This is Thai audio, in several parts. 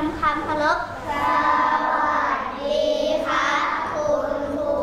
ำความเคารพสวัสดีครับคุณครู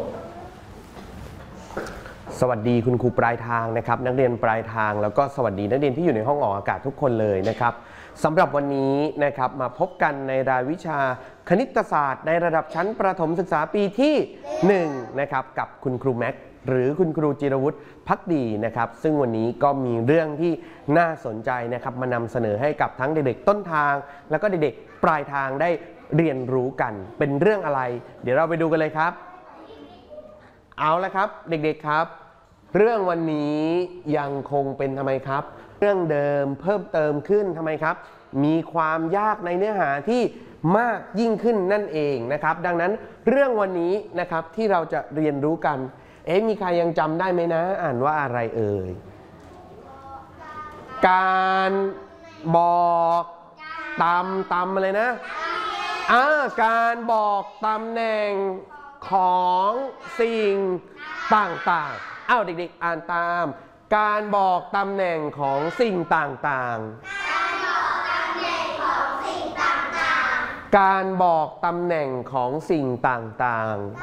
สวัสดีคุณครูปลายทางนะครับนักเรียนปลายทางแล้วก็สวัสดีนักเรียนที่อยู่ในห้องออกอากาศทุกคนเลยนะครับสำหรับวันนี้นะครับมาพบกันในรายวิชาคณิตศาสตร์ในระดับชั้นประถมศึกษาปีที่1นะครับกับคุณครูแม็กหรือคุณครูจิรวุฒิภักดีนะครับซึ่งวันนี้ก็มีเรื่องที่น่าสนใจนะครับมานำเสนอให้กับทั้งเด็กๆต้นทางแล้วก็เด็กๆปลายทางได้เรียนรู้กันเป็นเรื่องอะไรเดี๋ยวเราไปดูกันเลยครับเอาละครับเด็กๆครับเรื่องวันนี้ยังคงเป็นทำไมครับเรื่องเดิมเพิ่มเติมขึ้นทำไมครับมีความยากในเนื้อหาที่มากยิ่งขึ้นนั่นเองนะครับดังนั้นเรื่องวันนี้นะครับที่เราจะเรียนรู้กันมีใครยังจำได้ไหมนะอ่านว่าอะไรเอ่ยการบอกตำอะไรนะการบอกตำแหน่งของสิ่งต่างๆเด็กๆอ่านตามการบอกตำแหน่งของสิ่งต่างๆการบอกตำแหน่งของสิ่งต่างๆ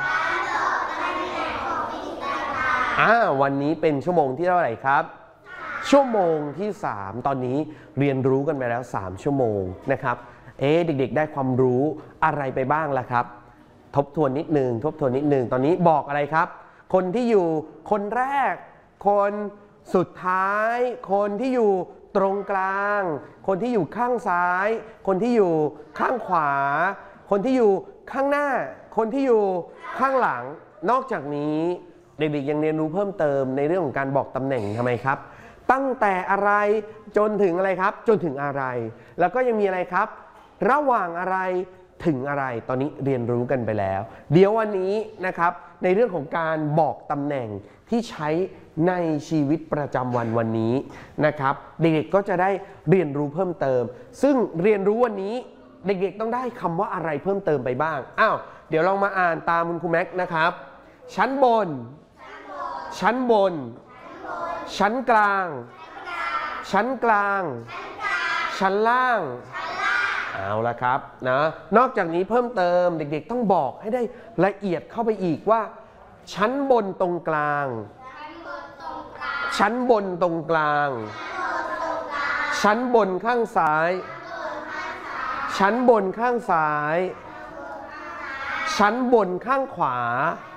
วันนี้เป็นชั่วโมงที่เท่าไหร่ครับชั่วโมงที่3ตอนนี้เรียนรู้กันไปแล้ว3ชั่วโมงนะครับเด็กๆได้ความรู้อะไรไปบ้างล่ะครับทบทวนนิดนึงตอนนี้บอกอะไรครับคนที่อยู่คนแรกคนสุดท้ายคนที่อยู่ตรงกลางคนที่อยู่ข้างซ้ายคนที่อยู่ข้างขวาคนที่อยู่ข้างหน้าคนที่อยู่ข้างหลังนอกจากนี้เด็กๆยังเรียนรู้เพิ่มเติมในเรื่องของการบอกตำแหน่งทำไมครับตั้งแต่อะไรจนถึงอะไรครับจนถึงอะไรแล้วก็ยังมีอะไรครับระหว่างอะไรถึงอะไรตอนนี้เรียนรู้กันไปแล้วเดี๋ยววันนี้นะครับในเรื่องของการบอกตำแหน่งที่ใช้ในชีวิตประจำวันวันนี้นะครับเด็กๆก็จะได้เรียนรู้เพิ่มเติมซึ่งเรียนรู้วันนี้เด็กๆต้องได้คำว่าอะไรเพิ่มเติมไปบ้างเดี๋ยวลองมาอ่านตามคุณครูแม็กนะครับชั้นบนชั้นกลางชั้นล่างเอาละครับนะนอกจากนี้เพิ่มเติมเด็กๆต้องบอกให้ได้ละเอียดเข้าไปอีกว่าชั้นบนตรงกลางชั้นบนตรงกลางชั้นบนข้างซ้ายชั้นบนข้างซ้ายชั้นบนข้างขวา